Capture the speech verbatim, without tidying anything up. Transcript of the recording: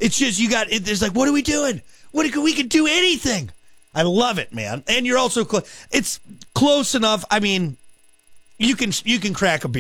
It's just you got. It, there's like, what are we doing? What we can do anything. I love it, man. And you're also close. It's close enough. I mean, you can you can crack a beer.